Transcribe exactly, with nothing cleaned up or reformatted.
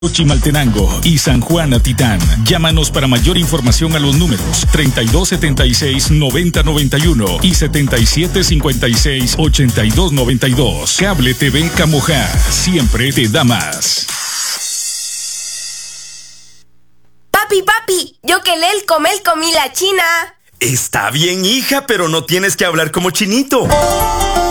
Chimaltenango y San Juan Atitán. Llámanos para mayor información a los números treinta y dos setenta y seis noventa noventa y uno y setenta y siete cincuenta y seis ochenta y dos noventa y dos. Cable T V Camojá, siempre te da más. Papi, papi, yo que lel comel comí la china. Está bien, hija, pero no tienes que hablar como chinito.